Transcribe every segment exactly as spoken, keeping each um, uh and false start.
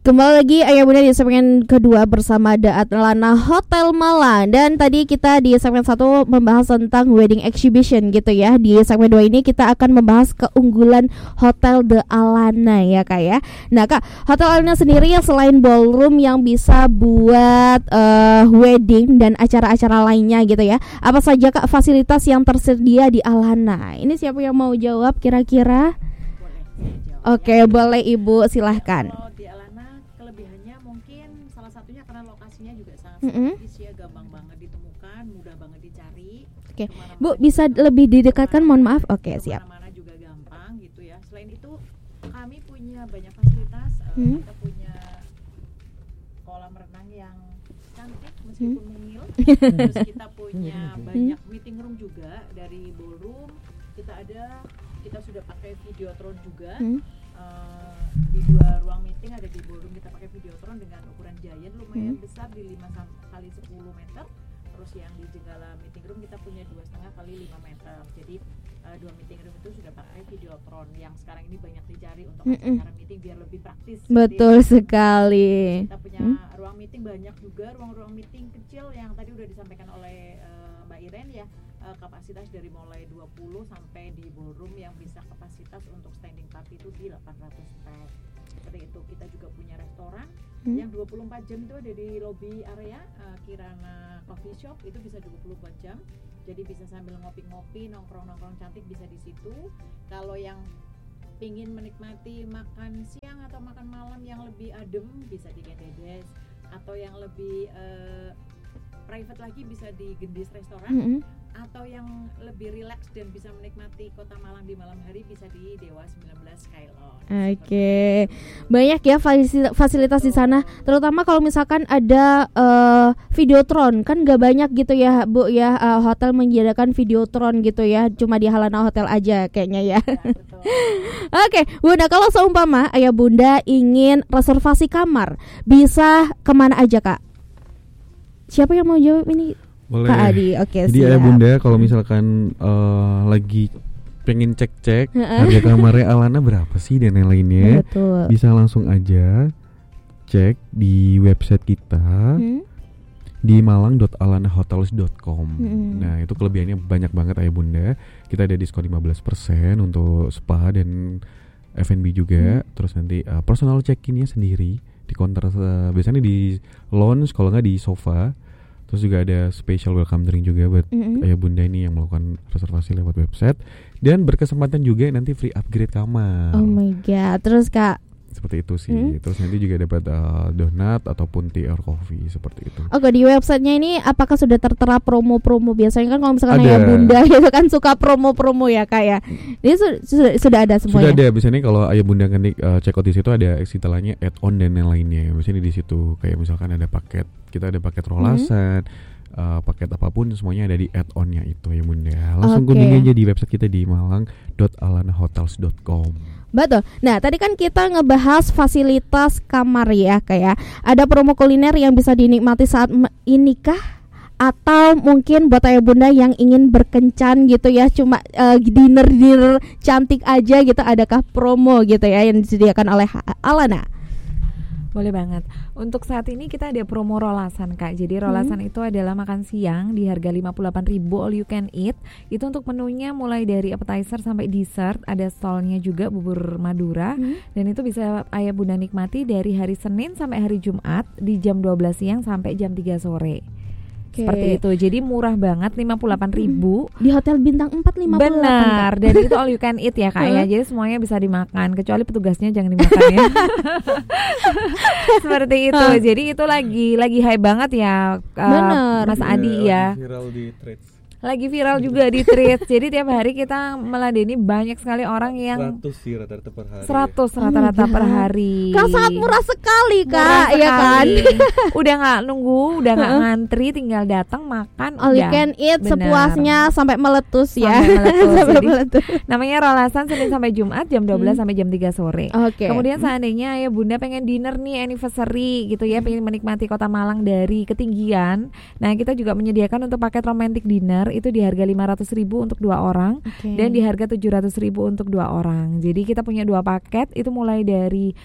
Kembali lagi Ayah Bunda di segmen kedua bersama The Atlana Hotel Malang. Dan tadi kita di segmen satu membahas tentang wedding exhibition gitu ya. Di segmen dua ini kita akan membahas keunggulan Hotel The Alana ya Kak ya. Nah Kak, Hotel Alana sendiri ya selain ballroom yang bisa buat uh, wedding dan acara-acara lainnya gitu ya, apa saja Kak fasilitas yang tersedia di Alana? Ini siapa yang mau jawab kira-kira? Oke, okay, boleh Ibu silahkan. Kalau di Alana kelebihannya mungkin salah satunya karena lokasinya juga sangat Mm-hmm. strategis ya, gampang banget ditemukan, mudah banget dicari. Oke, okay. Bu bisa lebih didekatkan, mohon maaf. Oke, okay, siap. Kemana-mana juga gampang gitu ya. Selain itu kami punya banyak fasilitas. Hmm. Uh, kita punya kolam renang yang cantik meskipun Hmm. mungil. Terus kita punya banyak meeting room juga, dari ballroom kita ada. Kita sudah pakai videotron juga. Hmm. Uh, di dua ruang meeting ada di ballroom kita pakai videotron dengan ukuran giant lumayan Hmm. besar di lima kali sepuluh meter. Terus yang di Jenggala meeting room kita punya dua setengah kali lima meter. Jadi uh, dua meeting room itu sudah pakai videotron yang sekarang ini banyak dicari untuk Mm-mm. acara meeting biar lebih praktis. Betul Jadi, sekali. kita punya Hmm. ruang meeting banyak juga, ruang-ruang meeting kecil yang tadi udah disampaikan oleh uh, Mbak Iren ya. Uh, kapasitas dari mulai dua puluh sampai di ballroom yang bisa kapasitas untuk standing party itu di delapan ratus pack. Seperti itu. Kita juga punya restoran Hmm. yang dua puluh empat jam itu ada di lobby area uh, Kirana Coffee Shop, itu bisa dua puluh empat jam. Jadi bisa sambil ngopi-ngopi, nongkrong-nongkrong cantik bisa di situ. Kalau yang pingin menikmati makan siang atau makan malam yang lebih adem bisa di Gendedes, atau yang lebih uh, private lagi bisa di Gendis Restoran. Mm-mm. Atau yang lebih rileks dan bisa menikmati kota Malang di malam hari bisa di Dewa sembilan belas Skylon. Oke, banyak ya fasilitas, fasilitas di sana. Terutama kalau misalkan ada uh, videotron, kan gak banyak gitu ya Bu ya, uh, hotel menyediakan videotron gitu ya. Cuma di Alana Hotel aja kayaknya ya. Ya, betul. Oke, Bunda, kalau seumpama Ayah Bunda ingin reservasi kamar, bisa kemana aja Kak? Siapa yang mau jawab ini? Boleh. Kak Adi, oke. Jadi siap. Ayah Bunda kalau misalkan uh, lagi pengen cek-cek Heeh. harga kamarnya Alana berapa sih dan yang lainnya, Betul. bisa langsung aja cek di website kita Hmm? di malang dot alana hotels dot com. Hmm. Nah, itu kelebihannya banyak banget Ayah Bunda. Kita ada diskon lima belas persen untuk spa dan F and B juga. Hmm. Terus nanti uh, personal check-innya sendiri di counter, uh, biasanya di lounge kalau nggak di sofa. Terus juga ada special welcome drink juga buat Mm-mm. Ayah Bunda ini yang melakukan reservasi lewat website, dan berkesempatan juga nanti free upgrade kamar. Oh my god. Terus Kak, Seperti itu sih. Hmm. Terus nanti juga dapat uh, donat ataupun tea or coffee seperti itu. oke, di websitenya ini apakah sudah tertera promo-promo? Biasanya kan kalau misalkan Ada. Ayah Bunda itu kan suka promo-promo ya Kak ya. Ini su- su- sudah ada Sudah semuanya. ada, biasanya kalau Ayah Bunda ngetik uh, check out di situ ada istilahnya add-on dan yang lainnya. Biasanya di situ kayak misalkan ada paket, kita ada paket rolasan, uh, paket apapun semuanya ada di add-onnya itu ya Bunda. Langsung Oke. kunjungi aja di website kita di malang dot alana hotels dot com. Betul. Nah, tadi kan kita ngebahas fasilitas kamar ya, kayak ada promo kuliner yang bisa dinikmati saat me- ini kah? Atau mungkin buat Ayah Bunda yang ingin berkencan gitu ya, cuma uh, dinner-dinner cantik aja gitu, adakah promo gitu ya yang disediakan oleh Ha- Alana? Boleh banget. Untuk saat ini kita ada promo rolasan Kak. Jadi rolasan Hmm. itu adalah makan siang di harga lima puluh delapan ribu all you can eat. Itu untuk menunya mulai dari appetizer sampai dessert. Ada stolnya juga bubur Madura. Hmm. Dan itu bisa Ayah Bunda nikmati dari hari Senin sampai hari Jumat di jam dua belas siang sampai jam tiga sore. Oke. Seperti itu. Jadi murah banget, lima puluh delapan ribu. Di hotel bintang empat lima puluh delapan. Benar. Dan itu all you can eat ya Kak ya. Jadi semuanya bisa dimakan, kecuali petugasnya jangan dimakan ya. Seperti itu. Jadi itu lagi lagi high banget ya, uh, Bener. Mas Adi ya. Viral di threads. Lagi viral juga di Threads. Jadi tiap hari kita meladeni banyak sekali orang yang seratus sih rata-rata per hari. seratus Oh my rata-rata per God. hari. Kak, sangat murah sekali Murah Kak, ya kan? sekali. Udah nggak nunggu, udah nggak ngantri, tinggal datang makan. All you udah. can eat Bener. sepuasnya sampai meletus ya. Sampai meletus. Sampai Jadi, meletus. Namanya rolasan Senin sampai Jumat jam dua belas Hmm. sampai jam tiga sore. Oke. Kemudian seandainya ya Bunda pengen dinner nih anniversary gitu ya, pengen menikmati kota Malang dari ketinggian. Nah, kita juga menyediakan untuk paket romantic dinner itu di harga lima ratus ribu untuk dua orang Oke. dan di harga tujuh ratus ribu untuk dua orang. Jadi kita punya dua paket, itu mulai dari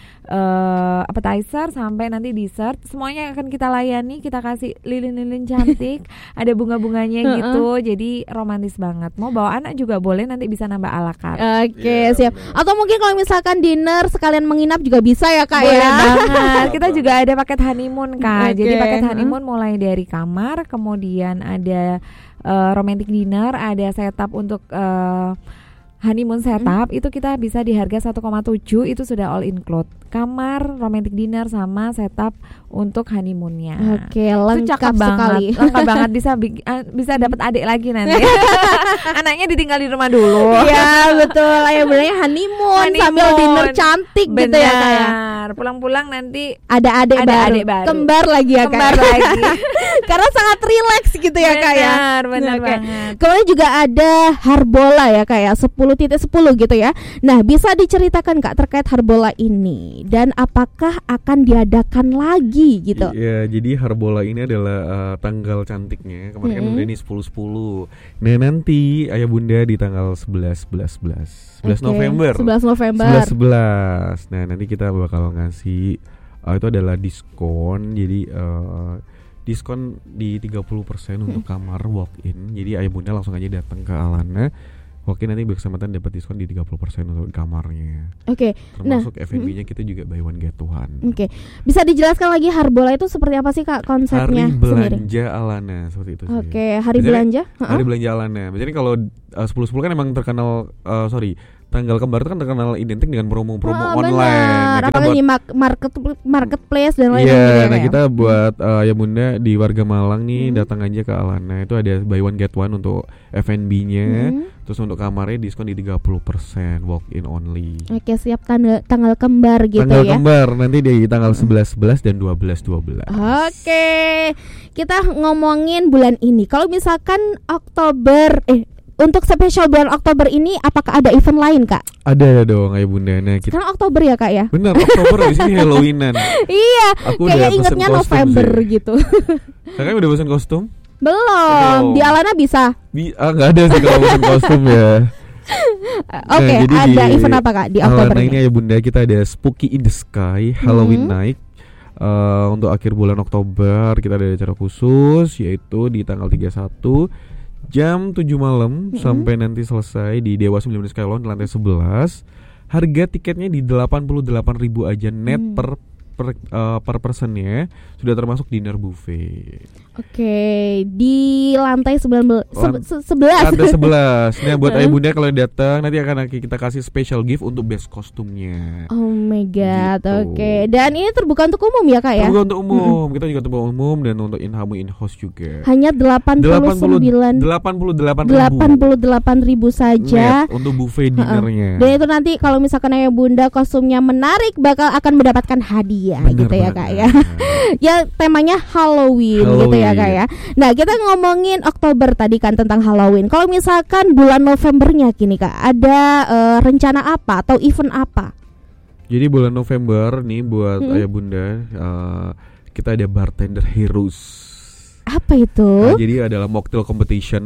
uh, appetizer sampai nanti dessert, semuanya akan kita layani. Kita kasih lilin-lilin cantik, ada bunga-bunganya gitu, jadi romantis banget. Mau bawa anak juga boleh, nanti bisa nambah ala carte. Oke, Iya, siap. benar. Atau mungkin kalau misalkan dinner sekalian menginap juga bisa ya Kak Boleh ya. banget. Kita juga ada paket honeymoon Kak. Oke. Jadi paket honeymoon mulai dari kamar, kemudian ada uh, romantic dinner, ada setup untuk uh, honeymoon setup, itu kita bisa di harga satu koma tujuh, itu sudah all include. Kamar, romantic dinner sama setup untuk honeymoonnya. Oke, Itu lengkap cakep sekali. banget, lengkap banget, bisa bik- uh, bisa dapat adik lagi nanti. Anaknya ditinggal di rumah dulu. Iya, betul. Ya benernya honeymoon, Honeymoon. sambil dinner cantik gitu ya Kak ya. Benar. Pulang-pulang nanti Ada adik Ada baru. adik baru. Kembar lagi ya Kak. kembar lagi. Karena sangat rileks gitu ya Kak ya. Benar, benar Oke. banget. Kemudian juga ada Harbola ya Kak ya, sepuluh titik sepuluh gitu ya. Nah, bisa diceritakan Kak terkait Harbola ini dan apakah akan diadakan lagi gitu? Iya, jadi Harbola ini adalah uh, tanggal cantiknya. Kemarin kan Mm-mm. udah ini sepuluh sepuluh. Nah, nanti Ayah Bunda di tanggal sebelas sebelas sebelas. sebelas Oke, November. sebelas November. sebelas sebelas. Nah, nanti kita bakal ngasih uh, itu adalah diskon. Jadi uh, diskon di tiga puluh persen untuk kamar walk-in. Jadi Ayah Bunda langsung aja datang ke Alana. Walk-in nanti berkesempatan dapat diskon di tiga puluh persen untuk kamarnya. Oke. Nah, Termasuk F and B-nya kita juga buy one get one. Oke. Bisa dijelaskan lagi Harbola itu seperti apa sih Kak konsepnya Hari sendiri? belanja Alana seperti itu sih. Oke, hari Biasanya belanja? Hari Heeh. belanja Alana. Jadi kalau uh, sepuluh sepuluh kan emang terkenal uh, sorry, tanggal kembar itu kan terkenal identik dengan promo-promo Oh, online. benar. Nah, kita Apalagi buat mak- market marketplace dan lain-lain Iya, gitu ya, nah Kak ya? kita buat uh, ya Bunda di warga Malang nih Hmm. datang aja ke Alana. Itu ada buy one get one untuk F and B-nya. Hmm. Terus untuk kamarnya diskon di tiga puluh persen walk in only. Oke, siap tanggal tanggal kembar gitu Tanggal ya. kembar nanti di tanggal sebelas sebelas dan dua belas dua belas. Oke. Kita ngomongin bulan ini. Kalau misalkan Oktober eh untuk spesial bulan Oktober ini apakah ada event lain Kak? Ada dong Ayah Bunda. Nah, kita Sekarang Oktober ya Kak ya? bener Oktober di sini Halloweenan. Iya, Aku kayaknya udah pesen ingetnya kostum November sih. gitu. Kakak udah pesen kostum? Belum. Belum. Di Alana bisa. Bi ah nggak ada sih kalau pesen kostum ya. Oke, jadi ada di event apa Kak di Oktober Alana ini? ini Ayah Bunda kita ada Spooky in the Sky Halloween Hmm. Night. Eh, untuk akhir bulan Oktober kita ada acara khusus yaitu di tanggal tiga puluh satu jam tujuh malam Mm-hmm. sampai nanti selesai di Dewa sembilan belas Skylon di lantai sebelas. Harga tiketnya di delapan puluh delapan ribu aja net Hmm. per per uh, per personnya, sudah termasuk dinner buffet. Oke, di lantai sembilan belas Lan- se- sebelas. Lantai sebelas. Nah, buat Heeh. Ayah Bunda kalau datang nanti akan kita kasih special gift untuk best kostumnya. Oh my god, Gitu. oke. Dan ini terbuka untuk umum ya Kak ya? Terbuka untuk umum. Kita juga terbuka umum dan untuk in-house in-house juga. Hanya delapan puluh sembilan delapan puluh delapan delapan puluh delapan ribu saja. net untuk buffet dinernya. Dan itu nanti kalau misalkan Ayah Bunda kostumnya menarik bakal akan mendapatkan hadiah Bener gitu ya Kak banget. ya. Ya temanya Halloween, gitu ya Kak ya. Nah, kita ngomongin Oktober tadi kan tentang Halloween. Kalau misalkan bulan Novembernya kini Kak, ada eh, rencana apa atau event apa? Jadi bulan November nih buat Mm-mm. Ayah Bunda eh, kita ada bartender heroes. Apa itu? Nah, jadi adalah mocktail competition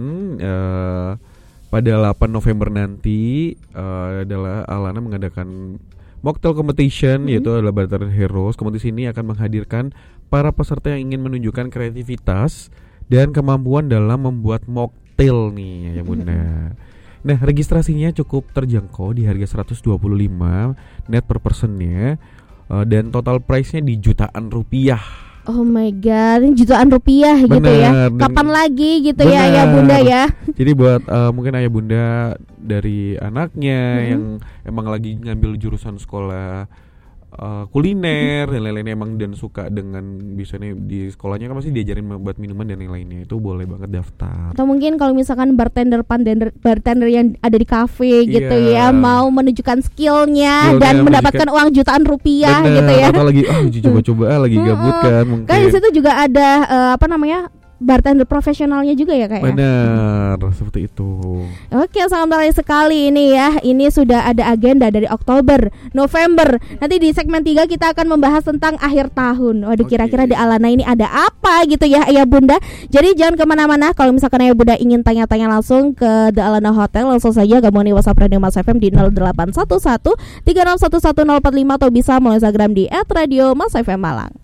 eh, pada delapan November nanti eh, adalah Alana mengadakan mocktail competition, Mm-hmm. yaitu adalah bartender heroes. Kompetisi ini akan menghadirkan para peserta yang ingin menunjukkan kreativitas dan kemampuan dalam membuat mocktail nih ya Bunda. Nah, registrasinya cukup terjangkau di harga seratus dua puluh lima net per personnya, eh, dan total price-nya di jutaan rupiah. Oh my god, ini jutaan rupiah gitu ya. Bener, dan- Kapan lagi gitu ya ya Bener. Bunda ya? Jadi buat eh, mungkin Ayah Bunda dari anaknya Mhm. yang emang lagi ngambil jurusan sekolah eh, kuliner dan lain-lainnya emang dan suka dengan biasanya di sekolahnya kan pasti diajarin buat minuman dan lain-lainnya, itu boleh banget daftar. Atau mungkin kalau misalkan bartender bartender bartender yang ada di kafe gitu Iya. ya, mau menunjukkan skillnya Skillnya, dan menunjukkan- mendapatkan uang jutaan rupiah Bener, gitu ya. atau lagi ah uji coba-coba ah, lagi gabut kan mungkin. Kan di situ juga ada eh, apa namanya? bartender profesionalnya juga ya Kak ya? Benar, seperti itu. Oke, sangat menarik sekali ini ya. Ini sudah ada agenda dari Oktober, November. Nanti di segmen tiga kita akan membahas tentang akhir tahun. Waduh, Oke. kira-kira di Alana ini ada apa gitu ya Ayah Bunda. Jadi jangan kemana-mana. Kalau misalkan Ayah Bunda ingin tanya-tanya langsung ke The Alana Hotel, langsung saja gabung di WhatsApp Radio Mas F M di nol delapan satu satu tiga nol satu satu nol empat lima atau bisa melalui Instagram di et radio mas f m malang.